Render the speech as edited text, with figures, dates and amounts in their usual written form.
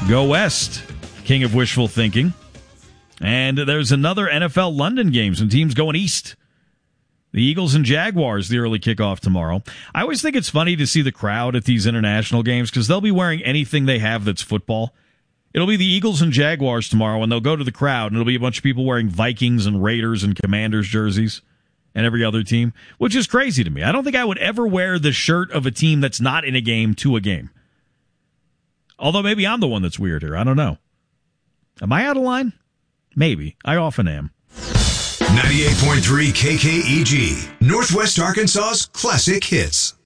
Go West, king of wishful thinking. And there's another NFL London game. Some teams going east. The Eagles and Jaguars, the early kickoff tomorrow. I always think it's funny to see the crowd at these international games because they'll be wearing anything they have that's football. It'll be the Eagles and Jaguars tomorrow, and they'll go to the crowd, and it'll be a bunch of people wearing Vikings and Raiders and Commanders jerseys and every other team, which is crazy to me. I don't think I would ever wear the shirt of a team that's not in a game to a game. Although maybe I'm the one that's weird here. I don't know. Am I out of line? Maybe. I often am. 98.3 KKEG, Northwest Arkansas's classic hits.